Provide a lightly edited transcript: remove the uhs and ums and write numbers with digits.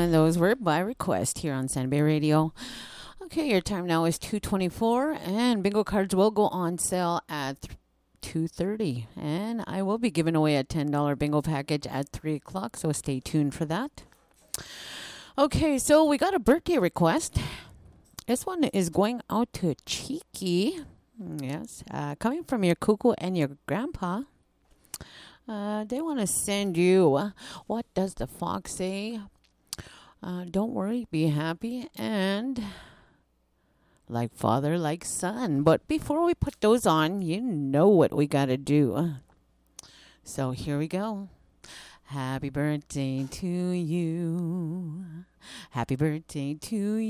and those were by request here on Sanbay Radio. Okay, your time now is 2:24, and bingo cards will go on sale at 2:30, and I will be giving away a $10 bingo package at 3 o'clock, so stay tuned for that. Okay, so we got a birthday request. This one is going out to Cheeky. Yes, coming from your cuckoo and your grandpa. They want to send you, what does the fox say? Don't worry, be happy, and like father, like son. But before we put those on, you know what we got to do. So here we go. Happy birthday to you. Happy birthday to you.